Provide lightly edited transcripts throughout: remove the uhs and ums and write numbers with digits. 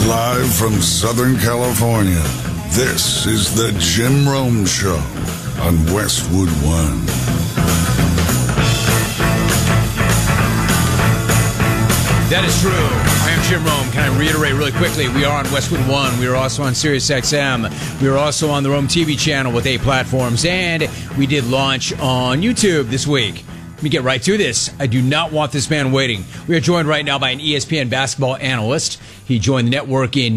Live from Southern California, this is the Jim Rome Show on Westwood One. That is true. I am Jim Rome. Can I reiterate really quickly? We are on Westwood One. We are also on Sirius XM. We are also on the Rome TV channel with 8 platforms. And we did launch on YouTube this week. Let me get right to this. I do not want this man waiting. We are joined right now by an ESPN basketball analyst. He joined the network in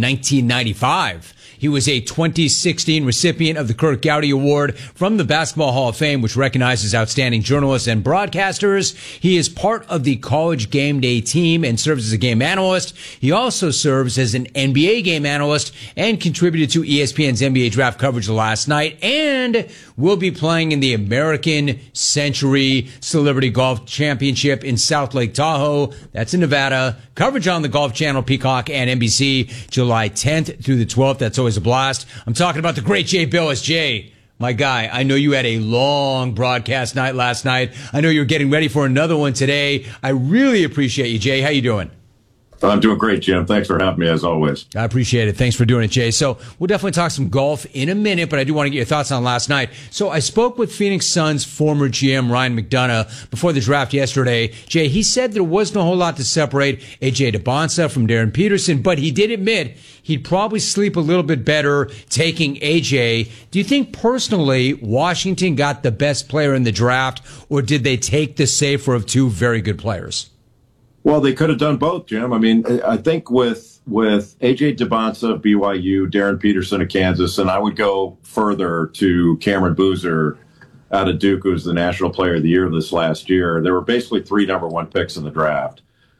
1995. He was a 2016 recipient of the Curt Gowdy Award from the Basketball Hall of Fame, which recognizes outstanding journalists and broadcasters. He is part of the College Game Day team and serves as a game analyst. He also serves as an NBA game analyst and contributed to ESPN's NBA draft coverage last night, and will be playing in the American Century Celebrity Golf Championship in South Lake Tahoe. That's in Nevada. Coverage on the Golf Channel, Peacock, and NBC, July 10th through the 12th. That's always a blast. I'm talking about the great Jay Bilas. Jay, my guy, I know you had a long broadcast night last night. I know you're getting ready for another one today. I really appreciate you, Jay. How you doing? I'm doing great, Jim. Thanks for having me, as always. I appreciate it. Thanks for doing it, Jay. So we'll definitely talk some golf in a minute, but I do want to get your thoughts on last night. So I spoke with Phoenix Suns former GM Ryan McDonough before the draft yesterday. Jay, he said there wasn't a whole lot to separate A.J. Dybantsa from Darren Peterson, but he did admit he'd probably sleep a little bit better taking A.J. Do you think personally Washington got the best player in the draft, or did they take the safer of two very good players? Well, they could have done both, Jim. I mean, I think with A.J. Dybantsa of BYU, Darren Peterson of Kansas, and I would go further to Cameron Boozer out of Duke, who was the National Player of the Year this last year. There were basically 3 number 1 picks in the draft.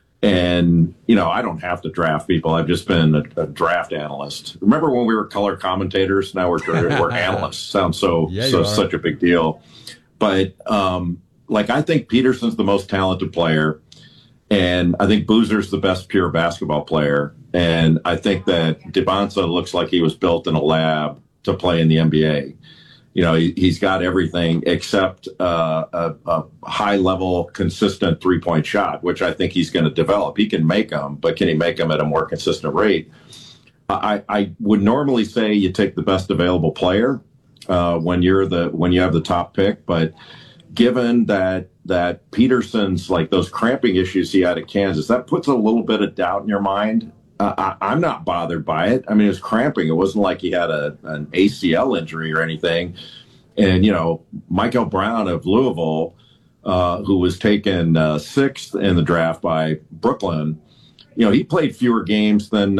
And, you know, I don't have to draft people. I've just been a draft analyst. Remember when we were color commentators? Now we're analysts. Sounds such a big deal. But, I think Peterson's the most talented player. And I think Boozer's the best pure basketball player. And I think that Dybantsa looks like he was built in a lab to play in the NBA. You know, he's got everything except a high-level, consistent three-point shot, which I think he's going to develop. He can make them, but can he make them at a more consistent rate? I would normally say you take the best available player when you have the top pick, but given that Peterson's like those cramping issues he had at Kansas, that puts a little bit of doubt in your mind. I'm not bothered by it. I mean, it was cramping. It wasn't like he had an ACL injury or anything. And, you know, Michael Brown of Louisville, who was taken 6th in the draft by Brooklyn, you know, he played fewer games than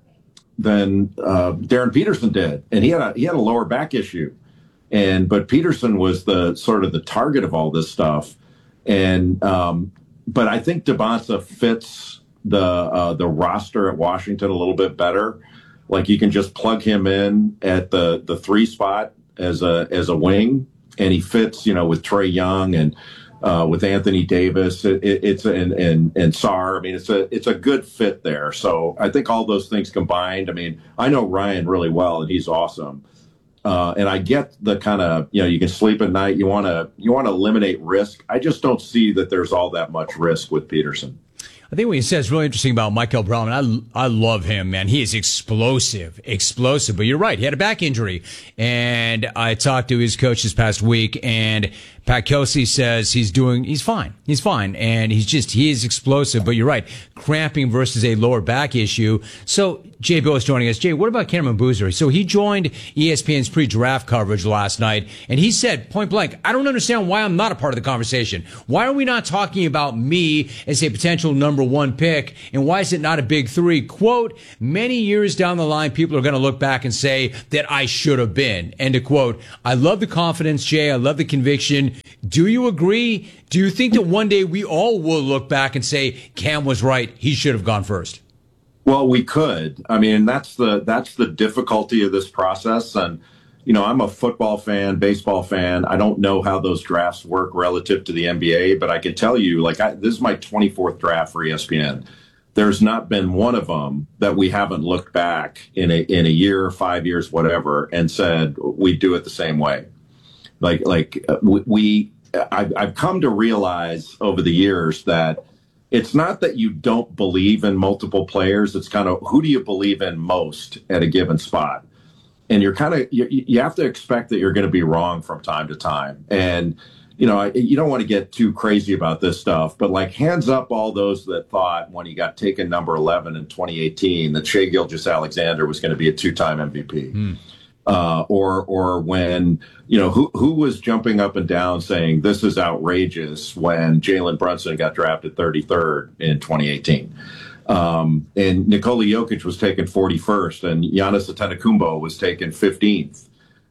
Darren Peterson did. And he had a lower back issue. But Peterson was the sort of the target of all this stuff. But I think Dybantsa fits the roster at Washington a little bit better. Like you can just plug him in at the 3 spot as a wing, and he fits, you know, with Trae Young and with Anthony Davis. It's Sarr. I mean, it's a good fit there. So I think all those things combined. I mean, I know Ryan really well, and he's awesome. And I get the kind of, you know, you can sleep at night. You want to eliminate risk. I just don't see that there's all that much risk with Peterson. I think what he says is really interesting about Michael Brown. I love him, man. He is explosive. But you're right. He had a back injury. And I talked to his coach this past week, and Pat Kelsey says he's fine. He's fine. And he is explosive. But you're right. Cramping versus a lower back issue. So Jay Bilas is joining us. Jay, what about Cameron Boozer? So he joined ESPN's pre-draft coverage last night, and he said, point blank, I don't understand why I'm not a part of the conversation. Why are we not talking about me as a potential number 1 pick, and why is it not a big 3? Quote, many years down the line, people are going to look back and say that I should have been. End of quote. I love the confidence, Jay. I love the conviction. Do you agree? Do you think that one day we all will look back and say Cam was right? He should have gone first. Well, we could. I mean, that's the difficulty of this process. And, you know, I'm a football fan, baseball fan. I don't know how those drafts work relative to the NBA, but I can tell you, this is my 24th draft for ESPN. There's not been one of them that we haven't looked back in a year, 5 years, whatever, and said we do it the same way. I've come to realize over the years that it's not that you don't believe in multiple players. It's kind of who do you believe in most at a given spot? And you have to expect that you're going to be wrong from time to time. And, you don't want to get too crazy about this stuff, but like hands up all those that thought when he got taken number 11 in 2018 that Shai Gilgeous-Alexander was going to be a two-time MVP. Or when, who was jumping up and down saying this is outrageous when Jalen Brunson got drafted 33rd in 2018. And Nikola Jokic was taken 41st and Giannis Antetokounmpo was taken 15th.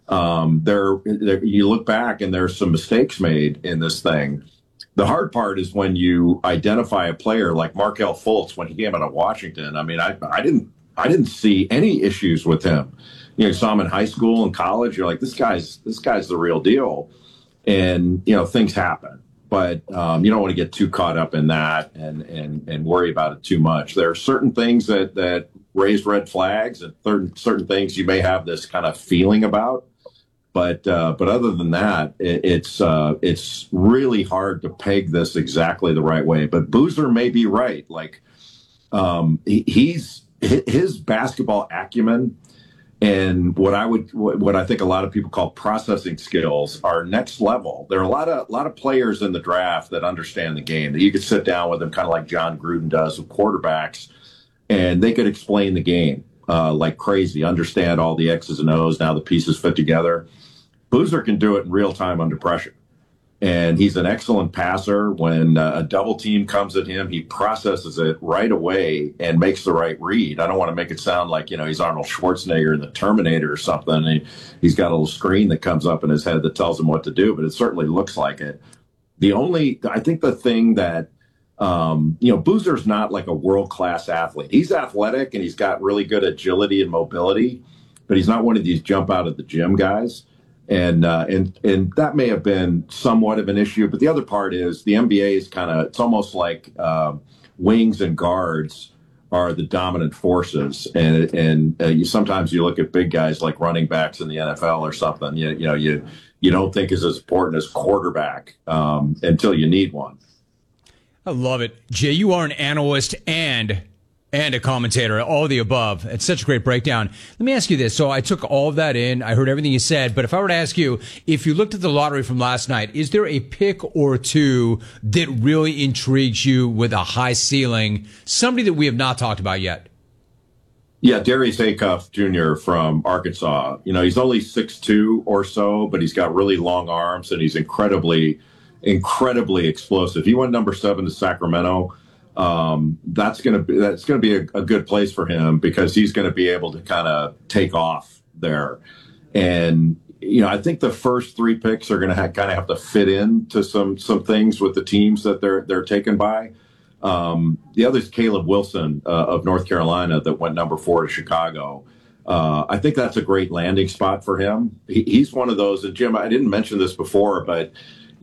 You look back and there's some mistakes made in this thing. The hard part is when you identify a player like Markelle Fultz when he came out of Washington. I mean, I didn't see any issues with him. You saw him in high school and college. You're like, this guy's the real deal. And, things happen. But you don't want to get too caught up in that and worry about it too much. There are certain things that raise red flags and certain things you may have this kind of feeling about. But other than that, it's really hard to peg this exactly the right way. But Boozer may be right. Like his basketball acumen and what I think a lot of people call processing skills are next level. There are a lot of players in the draft that understand the game that you could sit down with them, kind of like John Gruden does with quarterbacks, and they could explain the game like crazy, understand all the X's and O's, now the pieces fit together. Boozer can do it in real time under pressure. And he's an excellent passer. When a double team comes at him, he processes it right away and makes the right read. I don't want to make it sound like, he's Arnold Schwarzenegger in the Terminator or something. He's got a little screen that comes up in his head that tells him what to do, but it certainly looks like it. I think the thing that, Boozer's not like a world-class athlete. He's athletic and he's got really good agility and mobility, but he's not one of these jump out of the gym guys. And that may have been somewhat of an issue. But the other part is the NBA is it's almost like wings and guards are the dominant forces. And sometimes you look at big guys like running backs in the NFL or something, you don't think is as important as quarterback until you need one. I love it. Jay, you are an analyst and a commentator, all of the above. It's such a great breakdown. Let me ask you this. So I took all of that in. I heard everything you said. But if I were to ask you, if you looked at the lottery from last night, is there a pick or two that really intrigues you with a high ceiling? Somebody that we have not talked about yet. Yeah, Darius Acuff Jr. from Arkansas. He's only 6'2" or so, but he's got really long arms and he's incredibly explosive. He went number 7 to Sacramento. That's going to be a good place for him because he's going to be able to kind of take off there. And, I think the first 3 picks are going to kind of have to fit into some things with the teams that they're taken by. The other is Caleb Wilson of North Carolina that went number 4 to Chicago. I think that's a great landing spot for him. He's one of those. And Jim, I didn't mention this before, but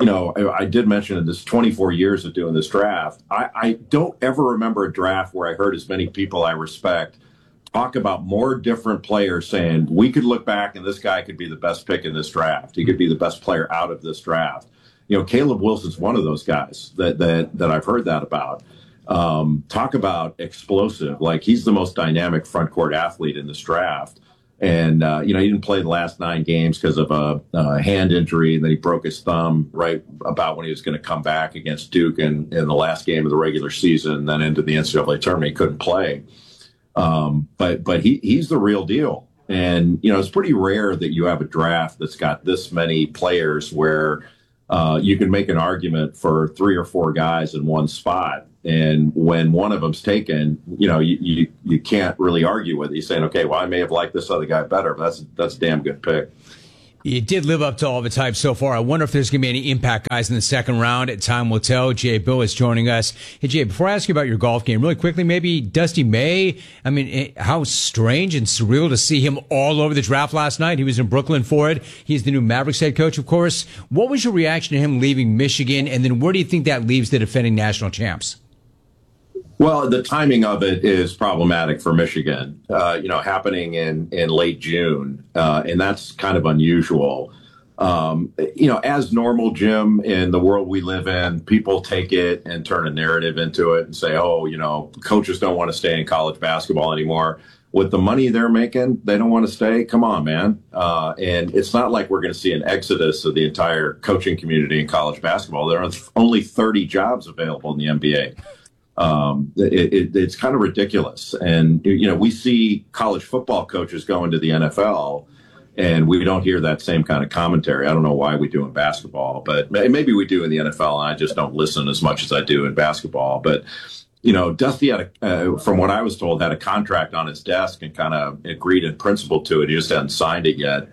I did mention in this 24 years of doing this draft, I don't ever remember a draft where I heard as many people I respect talk about more different players saying we could look back and this guy could be the best pick in this draft. He could be the best player out of this draft. Caleb Wilson's one of those guys that I've heard that about. Talk about explosive. Like he's the most dynamic front court athlete in this draft. And, he didn't play the last 9 games because of a hand injury. And then he broke his thumb right about when he was going to come back against Duke in the last game of the regular season. And then into the NCAA tournament, he couldn't play. But he's the real deal. And, it's pretty rare that you have a draft that's got this many players where you can make an argument for 3 or 4 guys in one spot. And when one of them's taken, you can't really argue with it. You're saying, okay, well, I may have liked this other guy better, but that's a damn good pick. It did live up to all the hype so far. I wonder if there's going to be any impact guys in the second round. Time will tell. Jay Bill is joining us. Hey, Jay, before I ask you about your golf game, really quickly, maybe Dusty May. I mean, how strange and surreal to see him all over the draft last night. He was in Brooklyn for it. He's the new Mavericks head coach, of course. What was your reaction to him leaving Michigan? And then where do you think that leaves the defending national champs? Well, the timing of it is problematic for Michigan, happening in late June. And that's kind of unusual. As normal, Jim, in the world we live in, people take it and turn a narrative into it and say, coaches don't want to stay in college basketball anymore. With the money they're making, they don't want to stay. Come on, man. And it's not like we're going to see an exodus of the entire coaching community in college basketball. There are only 30 jobs available in the NBA. It's kind of ridiculous. And, we see college football coaches go into the NFL, and we don't hear that same kind of commentary. I don't know why we do in basketball, but maybe we do in the NFL, and I just don't listen as much as I do in basketball. But, Dusty from what I was told, had a contract on his desk and kind of agreed in principle to it. He just hadn't signed it yet.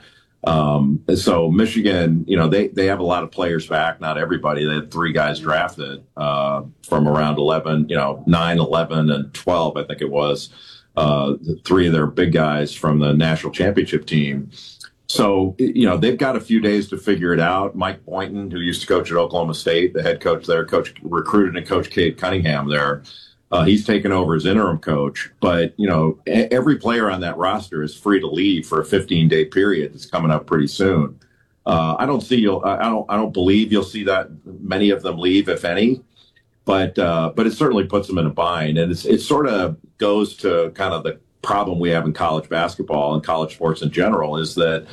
So Michigan, they have a lot of players back, not everybody. They had 3 guys drafted from around 11, 9, 11, and 12, I think it was. 3 of their big guys from the national championship team. So, they've got a few days to figure it out. Mike Boynton, who used to coach at Oklahoma State, the head coach there, recruited and coached Cade Cunningham there. He's taken over as interim coach. But, every player on that roster is free to leave for a 15-day period that's coming up pretty soon. I don't believe you'll see that many of them leave, if any. But it certainly puts them in a bind. And it sort of goes to kind of the problem we have in college basketball and college sports in general, is that,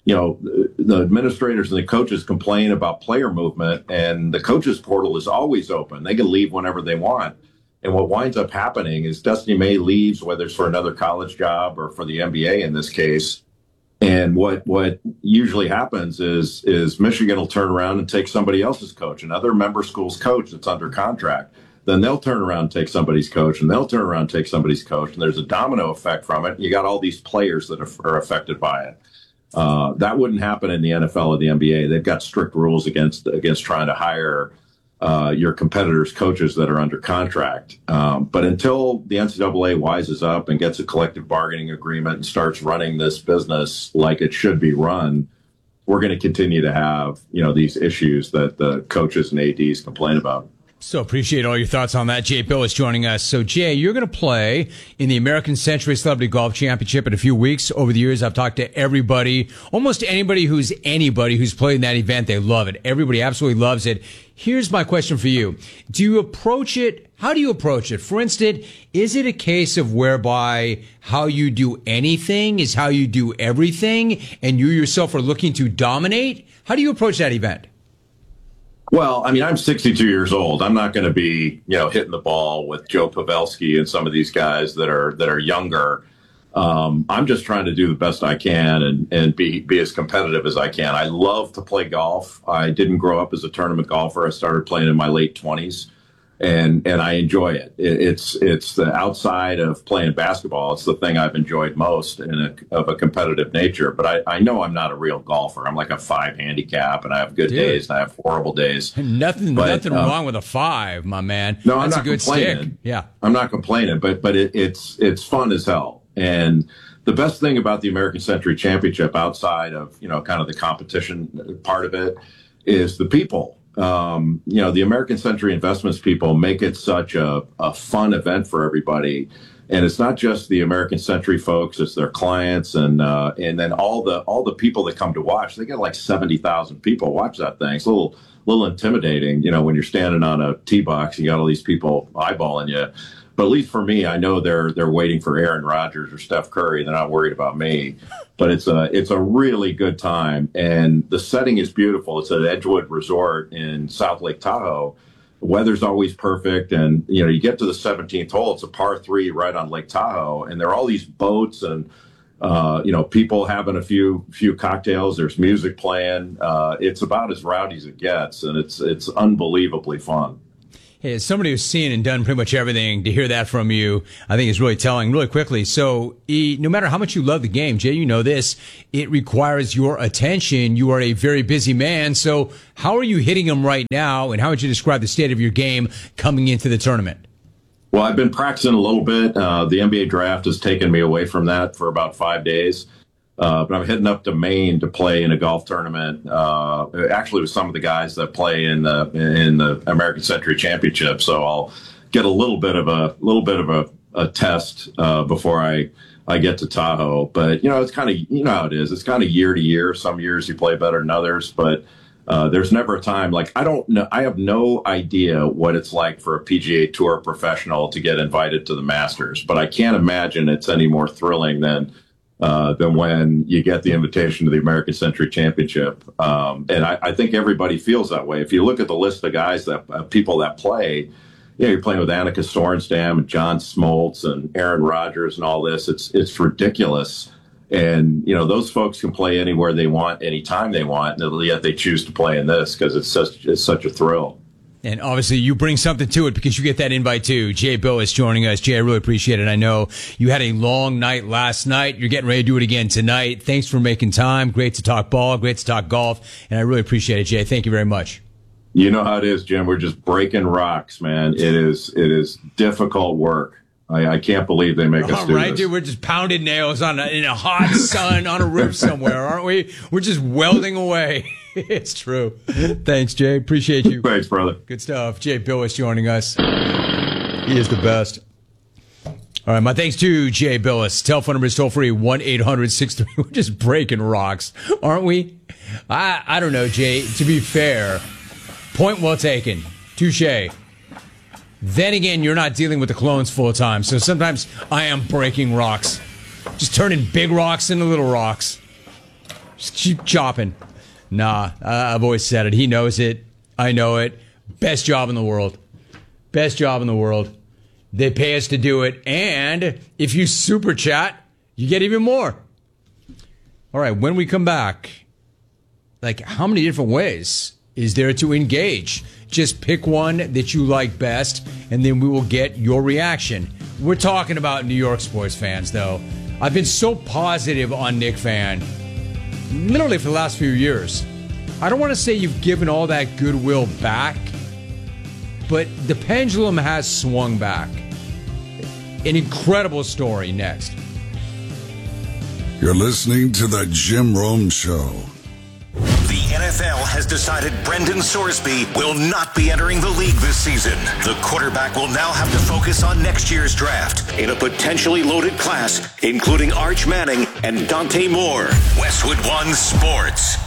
the administrators and the coaches complain about player movement, and the coaches portal is always open. They can leave whenever they want. And what winds up happening is Destiny May leaves, whether it's for another college job or for the NBA in this case. And what usually happens is Michigan will turn around and take somebody else's coach, another member school's coach that's under contract. Then they'll turn around and take somebody's coach, and they'll turn around and take somebody's coach. And there's a domino effect from it. You got all these players that are affected by it. That wouldn't happen in the NFL or the NBA. They've got strict rules against trying to hire your competitors' coaches that are under contract. But until the NCAA wises up and gets a collective bargaining agreement and starts running this business like it should be run, we're going to continue to have, these issues that the coaches and ADs complain about. So appreciate all your thoughts on that. Jay Bill is joining us. So Jay, you're going to play in the American Century Celebrity Golf Championship in a few weeks. Over the years, I've talked to everybody, almost anybody who's played in that event. They love it. Everybody absolutely loves it. Here's my question for you. How do you approach it? For instance, is it a case of whereby how you do anything is how you do everything, and you yourself are looking to dominate? How do you approach that event? Well, I'm 62 years old. I'm not going to be, hitting the ball with Joe Pavelski and some of these guys that are younger. I'm just trying to do the best I can and be as competitive as I can. I love to play golf. I didn't grow up as a tournament golfer. I started playing in my late 20s. And I enjoy it. It's the outside of playing basketball. It's the thing I've enjoyed most of a competitive nature. But I know I'm not a real golfer. I'm like a 5 handicap, and I have good days and I have horrible days. Nothing wrong with a 5, my man. No, that's I'm not a good complaining. stick. Yeah, I'm not complaining, but it's fun as hell. And the best thing about the American Century Championship, outside of kind of the competition part of it, is the people. The American Century Investments people make it such a fun event for everybody. And it's not just the American Century folks, it's their clients and then all the people that come to watch. They get like 70,000 people watch that thing. It's a little intimidating, when you're standing on a tee box, you got all these people eyeballing you. But at least for me, I know they're waiting for Aaron Rodgers or Steph Curry. They're not worried about me. But it's a really good time, and the setting is beautiful. It's at Edgewood Resort in South Lake Tahoe. The weather's always perfect, and you get to the 17th hole. It's a par 3 right on Lake Tahoe, and there are all these boats and people having a few cocktails. There's music playing. It's about as rowdy as it gets, and it's unbelievably fun. Hey, as somebody who's seen and done pretty much everything, to hear that from you, I think is really telling. Really quickly, so no matter how much you love the game, Jay, you know this, it requires your attention. You are a very busy man. So how are you hitting them right now, and how would you describe the state of your game coming into the tournament? Well, I've been practicing a little bit. The NBA draft has taken me away from that for about 5 days. But I'm heading up to Maine to play in a golf tournament, actually with some of the guys that play in the American Century Championship. So I'll get a little bit of a test before I I get to Tahoe. But, it's kind of, how it is. It's kind of year to year. Some years you play better than others, but there's never a time like I don't know. I have no idea what it's like for a PGA Tour professional to get invited to the Masters, but I can't imagine it's any more thrilling than when you get the invitation to the American Century Championship. And I think everybody feels that way. If you look at the list of guys people that play, you're playing with Annika Sorenstam and John Smoltz and Aaron Rodgers and all this. It's ridiculous. And, those folks can play anywhere they want, anytime they want, and yet they choose to play in this because it's such a thrill. And obviously you bring something to it because you get that invite too. Jay Billis joining us. Jay, I really appreciate it. I know you had a long night last night. You're getting ready to do it again tonight. Thanks for making time. Great to talk ball. Great to talk golf. And I really appreciate it, Jay. Thank you very much. You know how it is, Jim. We're just breaking rocks, man. It is difficult work. I can't believe they make us do this. All right, dude. We're just pounding nails in a hot sun on a roof somewhere, aren't we? We're just welding away. It's true. Thanks, Jay. Appreciate you. Thanks, brother. Good stuff. Jay Billis joining us. He is the best. All right, my thanks to Jay Billis. Telephone number is toll free 1-800-63. We're just breaking rocks, aren't we? I don't know, Jay. To be fair, point well taken. Touche. Then again, you're not dealing with the clones full time, so sometimes I am breaking rocks. Just turning big rocks into little rocks. Just keep chopping. Nah, I've always said it. He knows it. I know it. Best job in the world. Best job in the world. They pay us to do it, and if you super chat, you get even more. All right, when we come back, how many different ways is there to engage? Just pick one that you like best, and then we will get your reaction. We're talking about New York sports fans, though. I've been so positive on Knick fan, literally for the last few years. I don't want to say you've given all that goodwill back, but the pendulum has swung back. An incredible story next. You're listening to The Jim Rome Show. The NFL has decided Brendan Sorsby will not be entering the league this season. The quarterback will now have to focus on next year's draft in a potentially loaded class, including Arch Manning and Dante Moore. Westwood One Sports.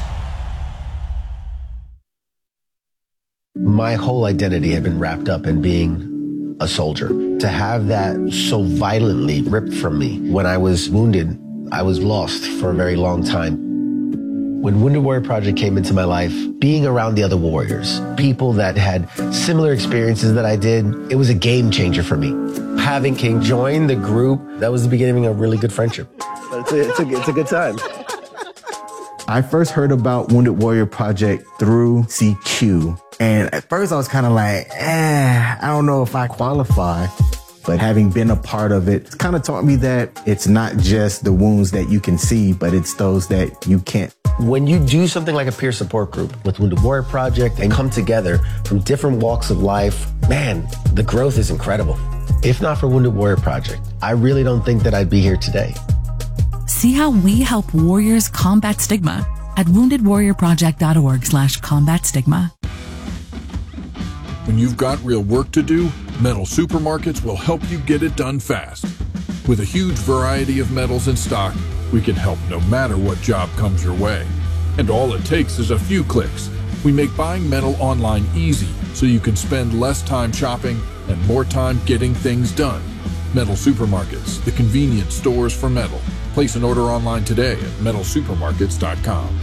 My whole identity had been wrapped up in being a soldier. To have that so violently ripped from me when I was wounded, I was lost for a very long time. When Wounded Warrior Project came into my life, being around the other warriors, people that had similar experiences that I did, it was a game changer for me. Having King join the group, that was the beginning of a really good friendship. It's a good time. I first heard about Wounded Warrior Project through CQ. And at first I was kind of like, I don't know if I qualify. But having been a part of it, it's kind of taught me that it's not just the wounds that you can see, but it's those that you can't. When you do something like a peer support group with Wounded Warrior Project and come together from different walks of life, man, the growth is incredible. If not for Wounded Warrior Project, I really don't think that I'd be here today. See how we help warriors combat stigma at woundedwarriorproject.org/combat stigma. When you've got real work to do, Metal Supermarkets will help you get it done fast. With a huge variety of metals in stock, we can help no matter what job comes your way. And all it takes is a few clicks. We make buying metal online easy so you can spend less time shopping and more time getting things done. Metal Supermarkets, the convenient stores for metal. Place an order online today at metalsupermarkets.com.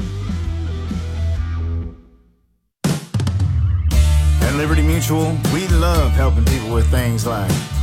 At Liberty Mutual, we love helping people with things like